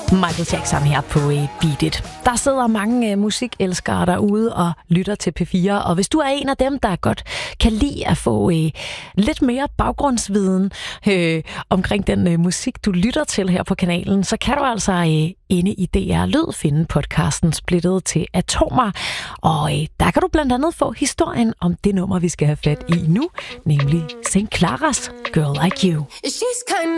Michael Jackson her på Beat It. Der sidder mange musikelskere derude og lytter til P4, og hvis du er en af dem, der godt kan lide at få lidt mere baggrundsviden omkring den musik, du lytter til her på kanalen, så kan du altså inde i DR Lyd finde podcasten Splittet til atomer, og der kan du blandt andet få historien om det nummer, vi skal have fat i nu, nemlig St. Claras Girl Like You.